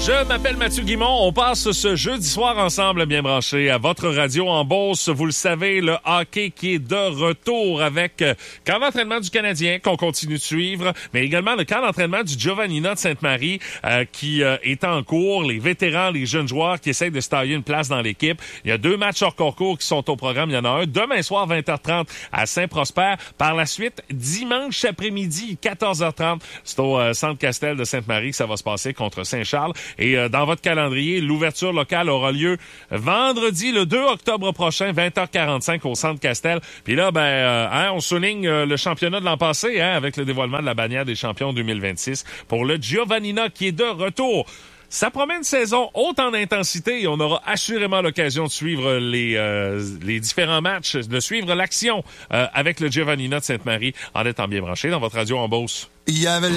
Je m'appelle Mathieu Guimond. On passe ce jeudi soir ensemble, bien branché, à votre radio en Beauce. Vous le savez, le hockey qui est de retour avec camp d'entraînement du Canadien qu'on continue de suivre, mais également le camp d'entraînement du Giovannina de Sainte-Marie qui est en cours. Les vétérans, les jeunes joueurs qui essayent de se tailler une place dans l'équipe. Il y a 2 matchs hors concours qui sont au programme. Il y en a un demain soir, 20h30 à Saint-Prosper. Par la suite, dimanche après-midi, 14h30, c'est au Centre Castel de Sainte-Marie que ça va se passer contre Saint-Charles. Et dans votre calendrier, l'ouverture locale aura lieu vendredi, le 2 octobre prochain, 20h45 au Centre Castel. Puis là, on souligne le championnat de l'an passé avec le dévoilement de la bannière des champions 2026 pour le Giovannina qui est de retour. Ça promet une saison haute en intensité et on aura assurément l'occasion de suivre les différents matchs, de suivre l'action avec le Giovannina de Sainte-Marie en étant bien branché dans votre radio en Beauce. Il y avait